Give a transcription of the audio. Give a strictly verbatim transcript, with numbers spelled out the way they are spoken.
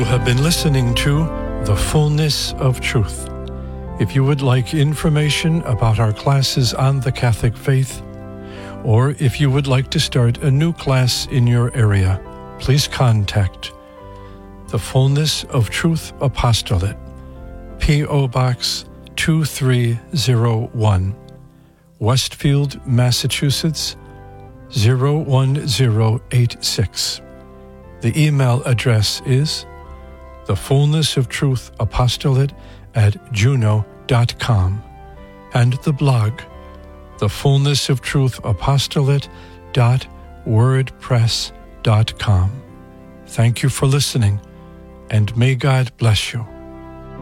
have been listening to The Fullness of Truth. If you would like information about our classes on the Catholic faith, or if you would like to start a new class in your area, please contact The Fullness of Truth Apostolate, P O. Box two three zero one, Westfield, Massachusetts, zero one zero eight six. The email address is The Fullness of Truth Apostolate at juno dot com, and the blog, The Fullness of Truth Apostolate dot wordpress dot com. Thank you for listening, and may God bless you.